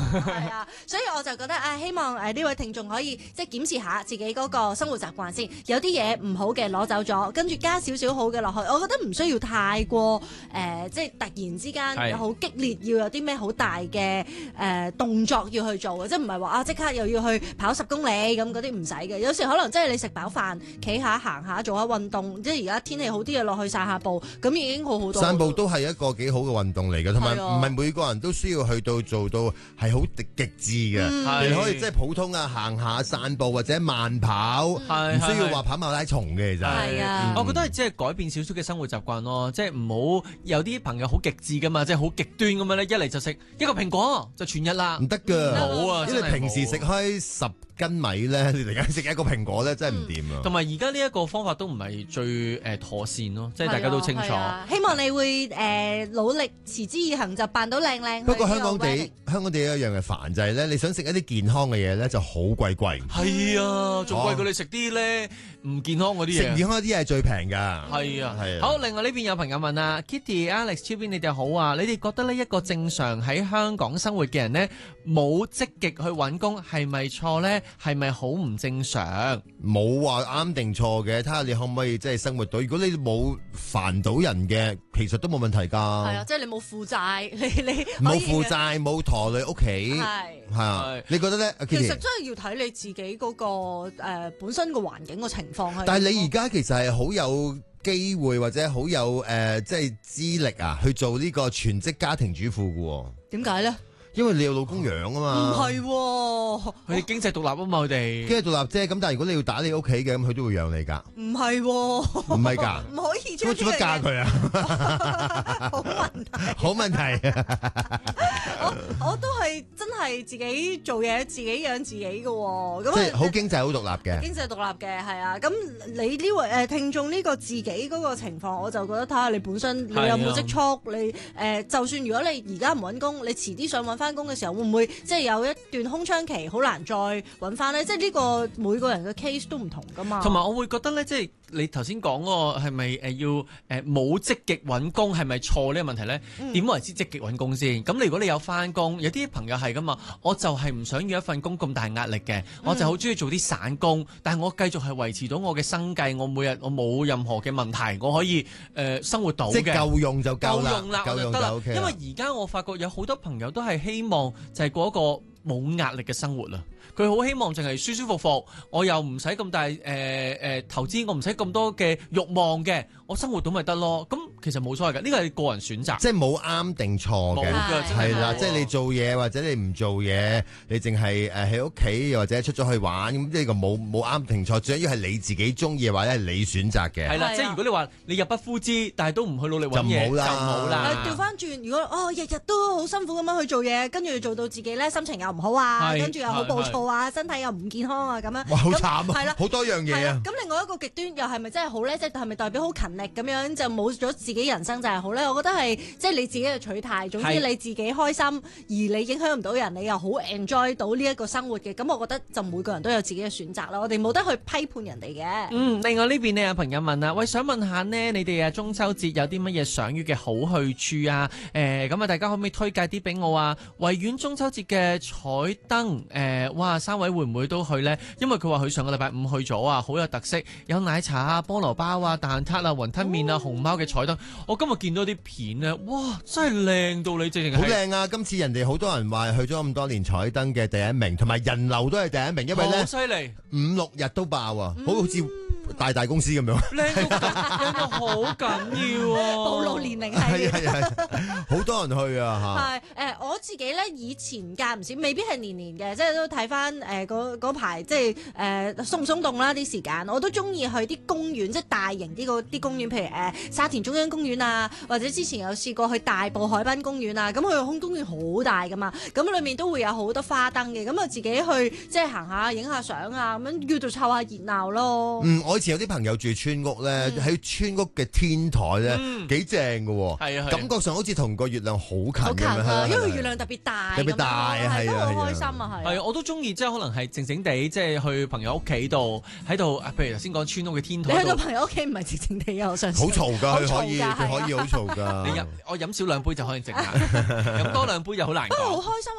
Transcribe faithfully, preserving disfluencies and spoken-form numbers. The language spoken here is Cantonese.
係啊，所以我就覺得啊，希望誒呢位聽眾可以即係檢視下自己嗰個生活習慣先，有啲嘢唔好嘅攞走咗，跟住加少少好嘅落去。我覺得唔需要太過誒、呃，即係突然之間有好激烈，要有啲咩好大嘅誒、呃、動作要去做嘅，即係唔係話啊即刻又要去跑十公里咁嗰啲唔使嘅。有時可能即係你食飽飯，企下行下做下運動，即係而家天氣好啲嘅落去散下步，咁已經好好多。 散步都係一個幾好嘅運動嚟嘅，同埋唔係每個人都需要去到做到係好極致嘅，嗯、你可以即係普通啊行下散步或者慢跑，唔、嗯、需要話跑馬拉松嘅其實。 係啊， 嗯、 我覺得係即係改變少少嘅生活習慣咯，即係唔好有啲朋友好極致噶嘛，即係好極端咁樣咧，一嚟就食一個蘋果就全日啦， 唔得㗎， 好啊， 因為平時食開十斤米咧，你突然間食一個蘋果咧，真係唔掂啊！ 同埋而家呢一個方法都唔係最誒妥善咯，即係大家都清楚。 啊啊、希望你會誒、呃、努力持之以恆，就扮到靚靚。 不過香港地香港地有一樣嘅煩就係咧，你想食一啲健康嘅嘢咧，就好鬼貴。 係啊，仲貴過你食啲咧唔健康嗰啲嘢。 食健康啲嘢係最平㗎。 係啊， 係啊。 好，另外呢邊有朋友問啊 ，Kitty、Alex、超邊你哋好啊？你哋覺得呢一個正常喺香港生活嘅人呢，冇積極去揾工係咪錯咧？係咪好唔正常？ 冇話啱定錯嘅，睇下你可唔可以即係生活到。如果你冇煩到人嘅，其實都冇問題㗎。 係啊，即係你冇負債，你你冇負債，冇拖累屋企，係係啊。你覺得咧？ 其實真係要睇你自己嗰個誒本身個環境個情況係。 但係你而家其實係好有機會或者好有誒即係資歷啊，去做呢個全職家庭主婦㗎喎。 點解咧？ 因為你有老公養啊嘛， 唔係喎， 佢哋經濟獨立啊嘛，佢哋經濟獨立啫。咁但係如果你要打你屋企嘅，咁佢都會養你㗎。 唔係喎， 唔係㗎， 唔可以將呢樣嘢。 做乜嫁佢啊？ 好問題， 好問題。 我我都係真係自己做嘢，自己養自己嘅喎。咁即係好經濟好獨立嘅。 經濟獨立嘅係啊。咁你呢位誒聽眾呢個自己嗰個情況，我就覺得睇下你本身你有冇積蓄，你誒就算如果你而家唔揾工，你遲啲想揾翻工嘅時候，會唔會即係有一段空窗期，好難再揾翻咧？即係呢個每個人嘅 case 都唔同噶嘛。 同埋我會覺得咧，即係你頭先講嗰個係咪誒要誒冇積極揾工係咪錯呢個問題咧？點為之積極揾工先？咁你如果你有翻工，有啲朋友係噶嘛，我就係唔想要一份工咁大壓力嘅，我就好中意做啲散工，但係我繼續係維持到我嘅生計，我每日我冇任何嘅問題，我可以誒、呃、生活到嘅， 即係夠用就夠啦， 夠用啦， 夠用就 OK 啦。 因為而家我發覺有好多朋友都係希望就係過一個冇壓力嘅生活啦，佢好希望淨係舒舒服服，我又唔使咁大誒誒、呃呃、投資，我唔使咁多嘅慾望嘅，我生活到咪得咯？咁其實冇所謂嘅，呢個係個人選擇， 即係冇啱定錯嘅，係啦，即係你做嘢或者你唔做嘢，你淨係誒喺屋企又或者出咗去玩，咁呢個冇冇啱定錯，最緊要係你自己中意或者係你選擇嘅。 係啦，即係如果你話你入不敷支，但係都唔去努力揾嘢，就唔好啦。 調翻轉，如果哦日日都好辛苦咁樣去做嘢，跟住做到自己咧心情又唔好啊，跟住又好暴躁啊，身體又唔健康啊咁樣。 哇，好慘啊！ 係啦， 好多樣嘢啊。 咁另外一個極端又係咪真係好咧？即係係咪代表好勤力咁樣就冇咗自己人生就係好咧？我覺得係即係你自己嘅取態。總之你自己開心，而你影響唔到人，你又好 enjoy 到呢一個生活嘅，咁我覺得就每個人都有自己嘅選擇啦。我哋冇得去批判人哋嘅。 嗯，另外呢邊呢有朋友問啊，喂，想問下呢，你哋啊中秋節有啲乜嘢賞月嘅好去處啊？誒、呃，咁啊，大家可唔可以推介啲俾我啊？維園中秋節嘅彩燈，誒、呃，哇，三位會唔會都去呢？因為佢話佢上個禮拜五去咗啊，好有特色，有奶茶啊、菠蘿包啊、蛋撻啊、雲吞麵啊、哦、熊貓嘅彩燈。我今日見到啲片呢，哇，真係靚到你直情好靚啊！今次人哋好多人話去咗咁多年彩燈嘅第一名，同埋人流都係第一名，因為咧好犀利，五六日都爆啊， 嗯、 好好似大大公司咁樣， 靚到靚到好緊要啊！ 暴露年齡係係係好多人去啊嚇。係誒，我自己咧以前間唔時，未必係年年嘅，即係都睇翻誒嗰排，即係誒鬆唔鬆動啦啲時間，我都中意去啲公園，即係大型啲個啲公園，譬如誒沙田中央公園啊，或者之前有試過去大埔海濱公園啊，咁佢個空公園好大噶嘛，咁裏面都會有好多花燈嘅，咁啊自己去即係行下影下相啊，咁樣叫做湊下熱鬧咯。 嗯，我以前有啲朋友住村屋咧，喺、嗯、村屋嘅天台咧幾正㗎喎，係啊，感覺上好似同個月亮好近咁樣， 啊，因為月亮特別大， 特別大係都好開心啊，係。 係，我都中意，即係可能係靜靜地，即係去朋友屋企度喺度，譬如頭先講村屋嘅天台。 你去到朋友屋企唔係靜靜地啊，我相信。 好嘈㗎，佢可以，佢可以好嘈㗎。 你飲我飲少兩杯就可以靜下，飲多兩杯就好難講。 不過好開心。